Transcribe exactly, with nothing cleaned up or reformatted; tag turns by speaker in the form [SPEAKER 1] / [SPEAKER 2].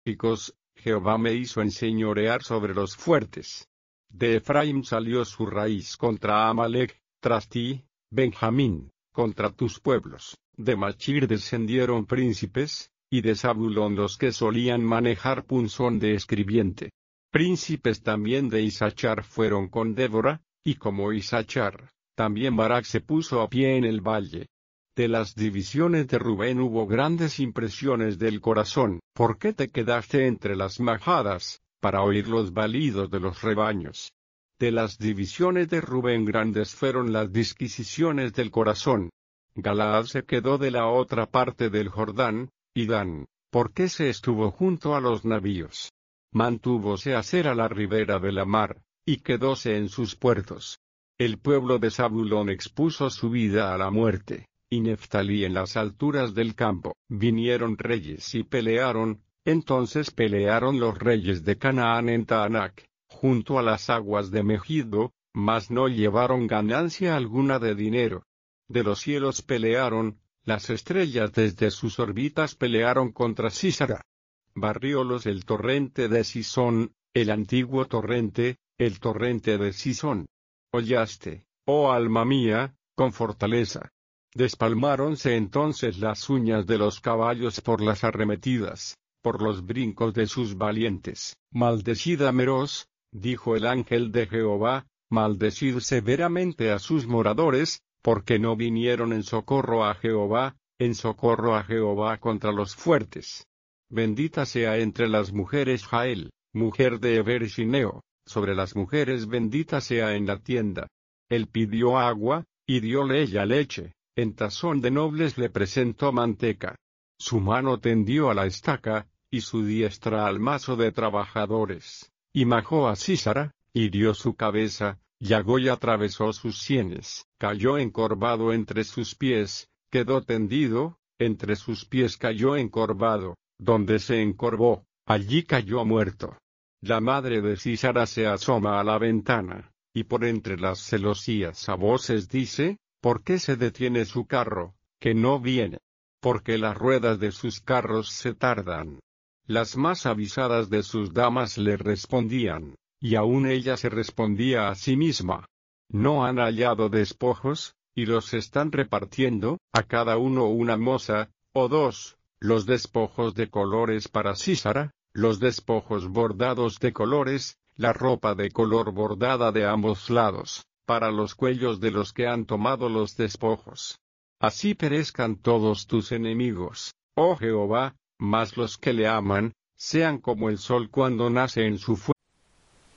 [SPEAKER 1] pacíficos, Jehová me hizo enseñorear sobre los fuertes. De Efraín salió su raíz contra Amalec, tras ti, Benjamín, contra tus pueblos. De Machir descendieron príncipes, y de Zabulón los que solían manejar punzón de escribiente. Príncipes también de Isachar fueron con Débora, y como Isachar, también Barak se puso a pie en el valle. De las divisiones de Rubén hubo grandes impresiones del corazón. ¿Por qué te quedaste entre las majadas, para oír los balidos de los rebaños? De las divisiones de Rubén grandes fueron las disquisiciones del corazón. Galaad se quedó de la otra parte del Jordán, y Dan, ¿por qué se estuvo junto a los navíos? Mantúvose a ser a la ribera de la mar, y quedóse en sus puertos. El pueblo de Zabulón expuso su vida a la muerte, y Neftalí en las alturas del campo. Vinieron reyes y pelearon, entonces pelearon los reyes de Canaán en Taanac, junto a las aguas de Megido, mas no llevaron ganancia alguna de dinero. De los cielos pelearon, las estrellas desde sus órbitas pelearon contra Sísara. Barriólos el torrente de Sison, el antiguo torrente, el torrente de Sison. Hollaste, oh alma mía, con fortaleza. Despalmáronse entonces las uñas de los caballos por las arremetidas, por los brincos de sus valientes. Maldecid a Meroz, dijo el ángel de Jehová, maldecid severamente a sus moradores, porque no vinieron en socorro a Jehová, en socorro a Jehová contra los fuertes. Bendita sea entre las mujeres Jael, mujer de Eber-Shineo, sobre las mujeres bendita sea en la tienda. Él pidió agua, y dióle ella leche, en tazón de nobles le presentó manteca. Su mano tendió a la estaca, y su diestra al mazo de trabajadores, y majó a Sísara, hirió su cabeza, llagó y atravesó sus sienes, cayó encorvado entre sus pies, quedó tendido, entre sus pies cayó encorvado, donde se encorvó, allí cayó muerto. La madre de Sísara se asoma a la ventana, y por entre las celosías a voces dice, ¿por qué se detiene su carro, que no viene? Porque las ruedas de sus carros se tardan. Las más avisadas de sus damas le respondían, y aun ella se respondía a sí misma. No han hallado despojos, y los están repartiendo, a cada uno una moza, o dos, los despojos de colores para Sísara, los despojos bordados de colores, la ropa de color bordada de ambos lados, para los cuellos de los que han tomado los despojos. Así perezcan todos tus enemigos, oh Jehová, mas los que le aman, sean como el sol cuando nace en su fuego.